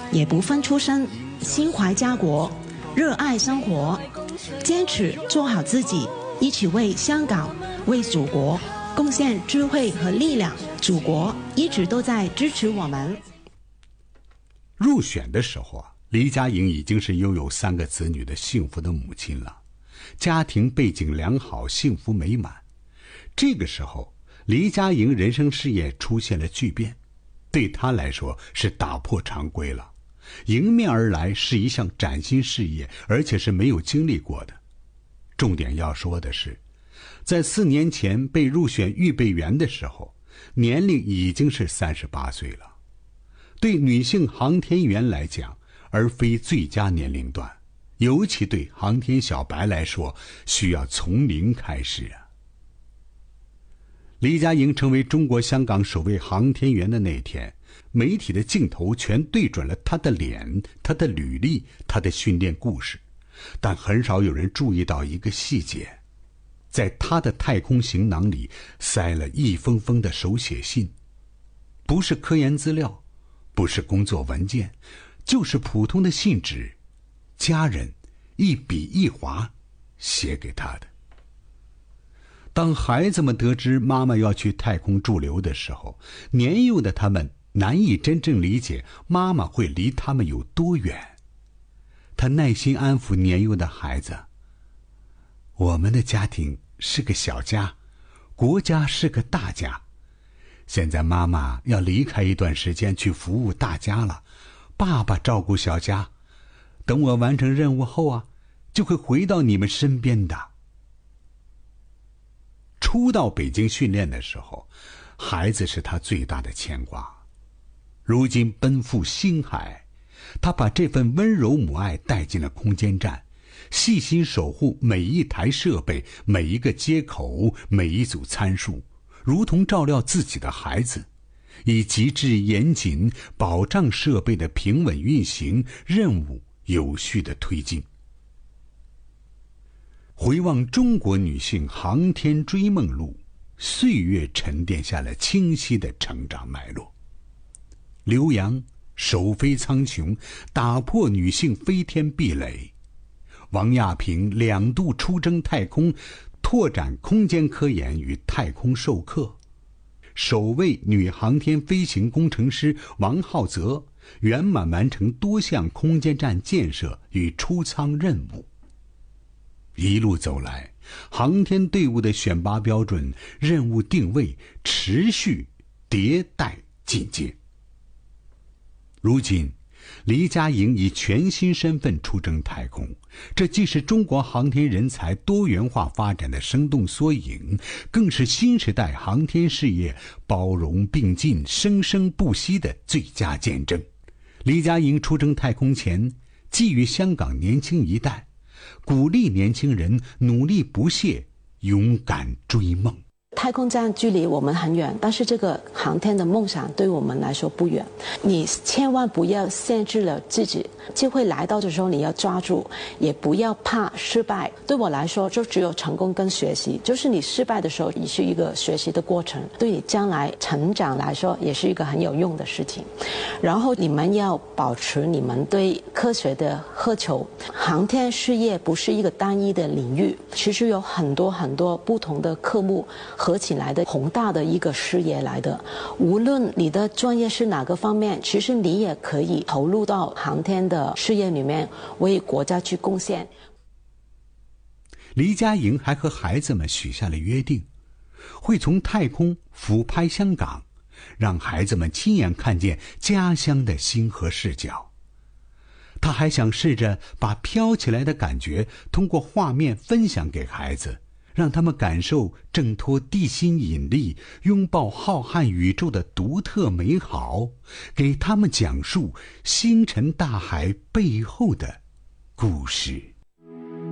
也不分出身，心怀家国，热爱生活，坚持做好自己，一起为香港、为祖国贡献智慧和力量。祖国一直都在支持我们。 入选的时候黎佳莹已经是拥有3个子女的幸福的母亲了，家庭背景良好，幸福美满。这个时候，黎佳莹人生事业出现了巨变，对她来说是打破常规了。迎面而来是一项崭新事业，而且是没有经历过的。重点要说的是，在4年前被入选预备员的时候，年龄已经是38岁了。对女性航天员来讲，而非最佳年龄段，尤其对航天小白来说，需要从零开始啊。黎佳莹成为中国香港首位航天员的那天，媒体的镜头全对准了她的脸、她的履历、她的训练故事，但很少有人注意到一个细节，在她的太空行囊里塞了一封封的手写信，不是科研资料，不是工作文件，就是普通的信纸，家人一笔一划写给她的。当孩子们得知妈妈要去太空驻留的时候，年幼的他们难以真正理解妈妈会离他们有多远。他耐心安抚年幼的孩子，我们的家庭是个小家，国家是个大家，现在妈妈要离开一段时间去服务大家了，爸爸照顾小家，等我完成任务后就会回到你们身边的。初到北京训练的时候，孩子是他最大的牵挂。如今奔赴星海，他把这份温柔母爱带进了空间站，细心守护每一台设备、每一个接口、每一组参数，如同照料自己的孩子，以极致严谨保障设备的平稳运行，任务有序的推进。回望中国女性航天追梦路，岁月沉淀下了清晰的成长脉络。刘洋首飞苍穹，打破女性飞天壁垒；王亚平2度出征太空，拓展空间科研与太空授课；首位女航天飞行工程师王浩泽圆满完成多项空间站建设与出舱任务。一路走来，航天队伍的选拔标准、任务定位持续迭代进阶。如今，黎佳莹以全新身份出征太空，这既是中国航天人才多元化发展的生动缩影，更是新时代航天事业包容并进、生生不息的最佳见证。黎佳莹出征太空前，寄予香港年轻一代，鼓励年轻人努力不懈，勇敢追梦。 太空站距离我们很远，但是这个航天的梦想对我们来说不远。你千万不要限制了自己，机会来到的时候你要抓住，也不要怕失败。对我来说，就只有成功跟学习，就是你失败的时候也是一个学习的过程，对你将来成长来说也是一个很有用的事情。然后你们要保持你们对科学的渴求，航天事业不是一个单一的领域，其实有很多很多不同的科目合起来的宏大的一个事业来的。无论你的专业是哪个方面，其实你也可以投入到航天的事业里面，为国家去贡献。 黎佳莹还和孩子们许下了约定，会从太空俯拍香港，让孩子们亲眼看见家乡的星河视角。他还想试着把飘起来的感觉通过画面分享给孩子，让他们感受挣脱地心引力、拥抱浩瀚宇宙的独特美好，给他们讲述星辰大海背后的故事。